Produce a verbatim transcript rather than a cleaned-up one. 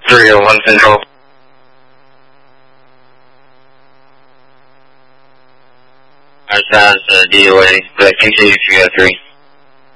three oh one Central. I S A S uh, D O A, but continue three oh three.